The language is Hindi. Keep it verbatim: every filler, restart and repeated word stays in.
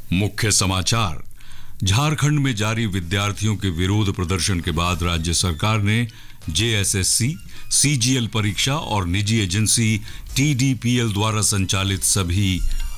मुख्य समाचार। झारखंड में जारी विद्यार्थियों के विरोध प्रदर्शन के बाद राज्य सरकार ने जेएसएससी, सीजीएल परीक्षा और निजी एजेंसी टीडीपीएल द्वारा संचालित सभी